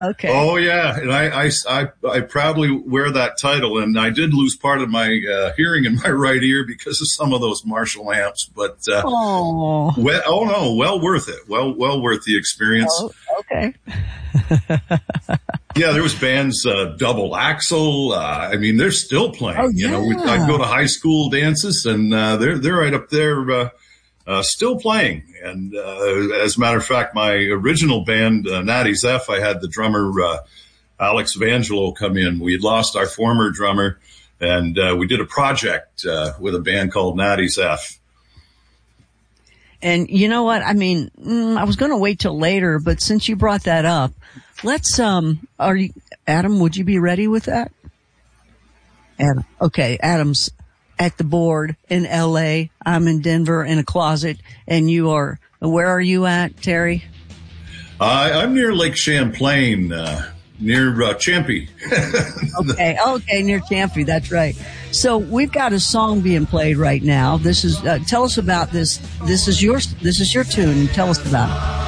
Okay. Oh yeah, and I proudly wear that title, and I did lose part of my hearing in my right ear because of some of those Marshall amps. But well worth it. Well worth the experience. Oh, okay. Yeah, there was bands, Double Axel. I mean, they're still playing. Oh, yeah. I'd go to high school dances, and they're right up there, still playing. And as a matter of fact, my original band, Natty Zeph, I had the drummer Alex Evangelo come in. We had lost our former drummer, and we did a project with a band called Natty Zeph. And you know what? I mean, I was going to wait till later, but since you brought that up, let's, Adam, would you be ready with that? Adam. Okay. Adam's at the board in LA. I'm in Denver in a closet, and where are you at, Terry? I'm near Lake Champlain, near Champy. Okay, near Champy. That's right. So we've got a song being played right now. This is tell us about this. This is your tune. Tell us about it.